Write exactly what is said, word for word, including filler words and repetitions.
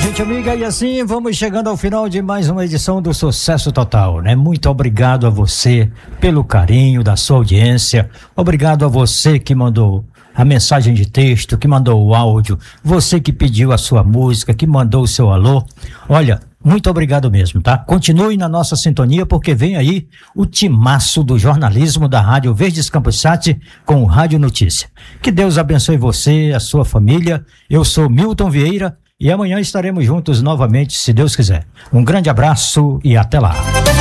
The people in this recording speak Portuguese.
Gente amiga, e assim vamos chegando ao final de mais uma edição do Sucesso Total, né? Muito obrigado a você pelo carinho da sua audiência, obrigado a você que mandou a mensagem de texto, que mandou o áudio, você que pediu a sua música, que mandou o seu alô. Olha, muito obrigado mesmo, tá? Continue na nossa sintonia, porque vem aí o timaço do jornalismo da Rádio Verdes Campos Sat com o Rádio Notícia. Que Deus abençoe você, a sua família. Eu sou Milton Vieira e amanhã estaremos juntos novamente, se Deus quiser. Um grande abraço e até lá.